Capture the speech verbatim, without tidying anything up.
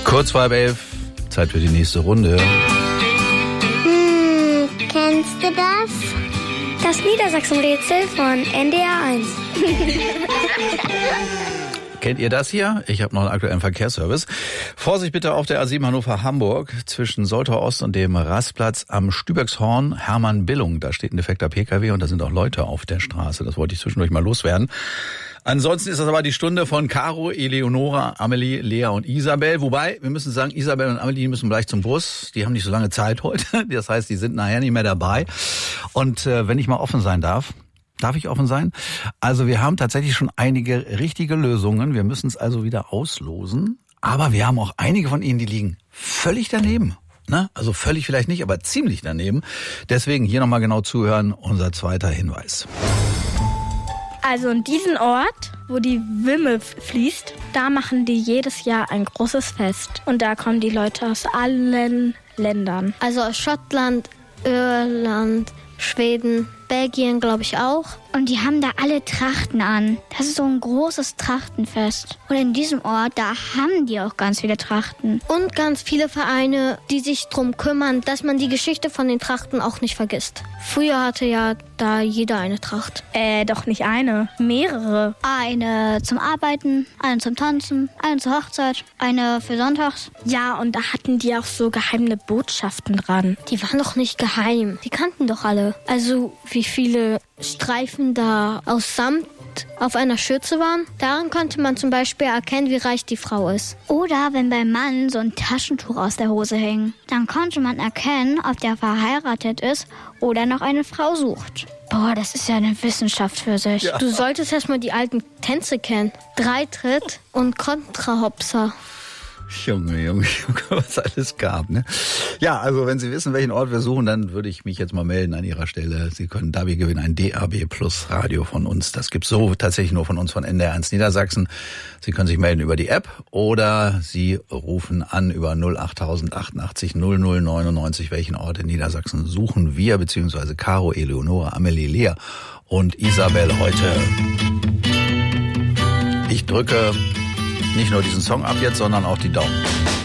Kurz vor halb elf, Zeit für die nächste Runde. Hm, kennst du das? Das Niedersachsen-Rätsel von N D R eins. Kennt ihr das hier? Ich habe noch einen aktuellen Verkehrsservice. Vorsicht bitte auf der A sieben Hannover-Hamburg zwischen Soltau Ost und dem Rastplatz am Stübexhorn Hermann-Billung. Da steht ein defekter P K W und da sind auch Leute auf der Straße. Das wollte ich zwischendurch mal loswerden. Ansonsten ist das aber die Stunde von Caro, Eleonora, Amelie, Lea und Isabel. Wobei, wir müssen sagen, Isabel und Amelie müssen gleich zum Bus. Die haben nicht so lange Zeit heute. Das heißt, die sind nachher nicht mehr dabei. Und äh, wenn ich mal offen sein darf... Darf ich offen sein? Also wir haben tatsächlich schon einige richtige Lösungen. Wir müssen es also wieder auslosen. Aber wir haben auch einige von ihnen, die liegen völlig daneben. Ne? Also völlig vielleicht nicht, aber ziemlich daneben. Deswegen hier nochmal genau zuhören, unser zweiter Hinweis. Also in diesem Ort, wo die Wimme fließt, da machen die jedes Jahr ein großes Fest. Und da kommen die Leute aus allen Ländern. Also aus Schottland, Irland, Schweden, Belgien, glaube ich auch. Und die haben da alle Trachten an. Das ist so ein großes Trachtenfest. Und in diesem Ort, da haben die auch ganz viele Trachten. Und ganz viele Vereine, die sich drum kümmern, dass man die Geschichte von den Trachten auch nicht vergisst. Früher hatte ja da jeder eine Tracht. Äh, doch nicht eine, mehrere. Eine zum Arbeiten, eine zum Tanzen, eine zur Hochzeit, eine für Sonntags. Ja, und da hatten die auch so geheime Botschaften dran. Die waren doch nicht geheim. Die kannten doch alle. Also wie viele Streifen da aus Samt auf einer Schürze waren. Daran konnte man zum Beispiel erkennen, wie reich die Frau ist. Oder wenn beim Mann so ein Taschentuch aus der Hose hing, dann konnte man erkennen, ob der verheiratet ist oder noch eine Frau sucht. Boah, das ist ja eine Wissenschaft für sich. Ja. Du solltest erst mal die alten Tänze kennen. Dreitritt und Kontrahopser. Junge, Junge, Junge, was alles gab, ne? Ja, also wenn Sie wissen, welchen Ort wir suchen, dann würde ich mich jetzt mal melden an Ihrer Stelle. Sie können dabei gewinnen ein D A B Plus Radio von uns. Das gibt's so tatsächlich nur von uns, von N D R eins Niedersachsen. Sie können sich melden über die App oder Sie rufen an über null acht achtundachtzig null null neunundneunzig. Welchen Ort in Niedersachsen suchen wir, beziehungsweise Caro, Eleonora, Amelie, Lea und Isabel heute? Ich drücke nicht nur diesen Song ab jetzt, sondern auch die Daumen.